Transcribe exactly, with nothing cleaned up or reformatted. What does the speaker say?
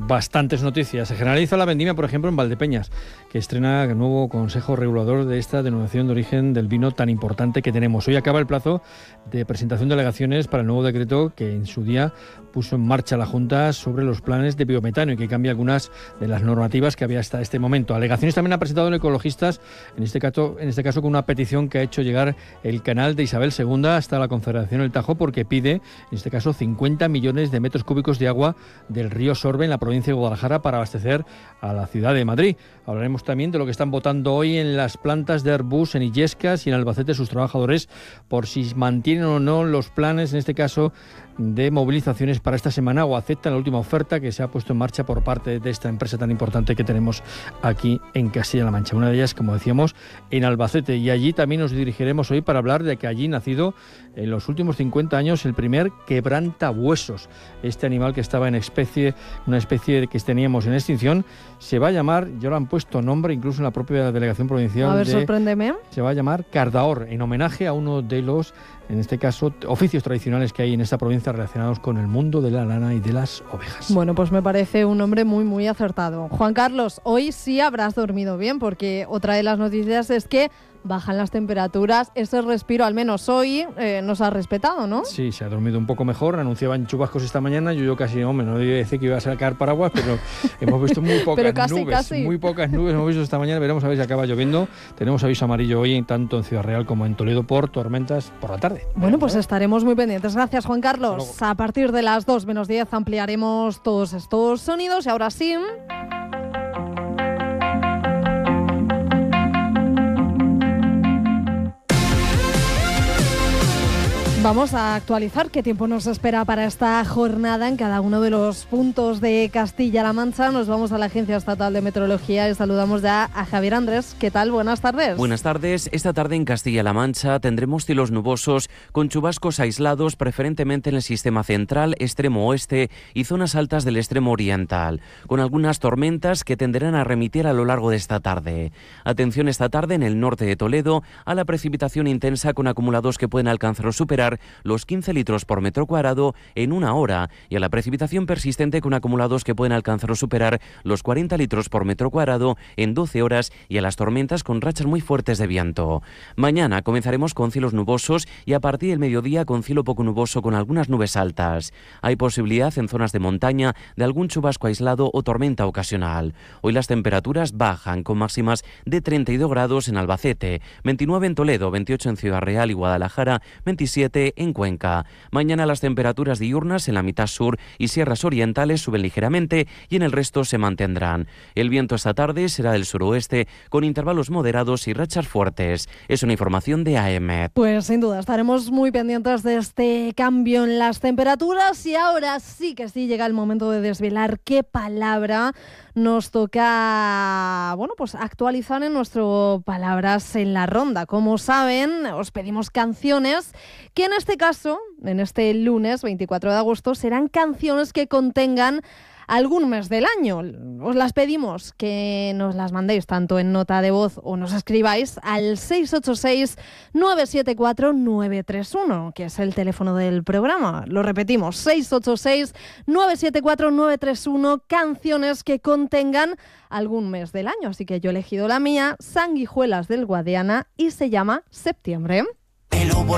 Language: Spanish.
bastantes noticias. Se generaliza la vendimia, por ejemplo, en Valdepeñas, que estrena el nuevo Consejo Regulador de esta denominación de origen del vino tan importante que tenemos. Hoy acaba el plazo de presentación de alegaciones para el nuevo decreto que en su día puso en marcha la Junta sobre los planes de biometano y que cambia algunas de las normativas que había hasta este momento. Alegaciones también han presentado los ecologistas, en este caso, en este caso con una petición que ha hecho llegar el canal de Isabel segunda hasta la Confederación del Tajo, porque pide, en este caso, cincuenta millones de metros cúbicos de agua del río Sorbe en la provincia de Guadalajara para abastecer a la ciudad de Madrid. Hablaremos también de lo que están votando hoy en las plantas de Airbus en Illescas y en Albacete sus trabajadores por si mantienen o no los planes, en este caso, de movilizaciones para esta semana o aceptan la última oferta que se ha puesto en marcha por parte de esta empresa tan importante que tenemos aquí en Castilla-La Mancha. Una de ellas, como decíamos, en Albacete. Y allí también nos dirigiremos hoy para hablar de que allí nacido en los últimos cincuenta años el primer quebrantahuesos. Este animal que estaba en especie, una especie que teníamos en extinción, se va a llamar, ya lo han puesto nombre incluso en la propia delegación provincial. A ver, de, sorpréndeme. Se va a llamar Cardahor, en homenaje a uno de los, en este caso, oficios tradicionales que hay en esta provincia relacionados con el mundo de la lana y de las ovejas. Bueno, pues me parece un nombre muy, muy acertado. Juan Carlos, hoy sí habrás dormido bien, porque otra de las noticias es que bajan las temperaturas. Ese respiro, al menos hoy, eh, nos ha respetado, ¿no? Sí, se ha dormido un poco mejor. Anunciaban chubascos esta mañana. Yo, yo casi, hombre, no debía decir que iba a sacar paraguas, pero hemos visto muy pocas pero casi, nubes. Casi. Muy pocas nubes hemos visto esta mañana. Veremos a ver si acaba lloviendo. Tenemos aviso amarillo hoy, tanto en Ciudad Real como en Toledo, por tormentas por la tarde. Bueno, pues estaremos muy pendientes. Gracias, Juan Carlos. A partir de las dos menos diez ampliaremos todos estos sonidos. Y ahora sí... Vamos a actualizar qué tiempo nos espera para esta jornada en cada uno de los puntos de Castilla-La Mancha. Nos vamos a la Agencia Estatal de Meteorología y saludamos ya a Javier Andrés. ¿Qué tal? Buenas tardes. Buenas tardes. Esta tarde en Castilla-La Mancha tendremos cielos nubosos con chubascos aislados, preferentemente en el sistema central, extremo oeste y zonas altas del extremo oriental, con algunas tormentas que tenderán a remitir a lo largo de esta tarde. Atención esta tarde en el norte de Toledo a la precipitación intensa con acumulados que pueden alcanzar o superar los quince litros por metro cuadrado en una hora y a la precipitación persistente con acumulados que pueden alcanzar o superar los cuarenta litros por metro cuadrado en doce horas y a las tormentas con rachas muy fuertes de viento. Mañana comenzaremos con cielos nubosos y a partir del mediodía con cielo poco nuboso con algunas nubes altas. Hay posibilidad en zonas de montaña de algún chubasco aislado o tormenta ocasional. Hoy las temperaturas bajan con máximas de treinta y dos grados en Albacete, veintinueve en Toledo, veintiocho en Ciudad Real y Guadalajara, veintisiete en Cuenca. Mañana las temperaturas diurnas en la mitad sur y sierras orientales suben ligeramente y en el resto se mantendrán. El viento esta tarde será del suroeste con intervalos moderados y rachas fuertes. Es una información de A E M E T. Pues sin duda estaremos muy pendientes de este cambio en las temperaturas y ahora sí que sí llega el momento de desvelar qué palabra nos toca, bueno, pues actualizar en nuestro Palabras en la Ronda. Como saben, os pedimos canciones que en este caso, en este lunes veinticuatro de agosto, serán canciones que contengan algún mes del año. Os las pedimos que nos las mandéis tanto en nota de voz o nos escribáis al seis ocho seis, nueve siete cuatro, nueve tres uno, que es el teléfono del programa. Lo repetimos, seis ocho seis, nueve siete cuatro, nueve tres uno, canciones que contengan algún mes del año. Así que yo he elegido la mía, Sanguijuelas del Guadiana, y se llama Septiembre.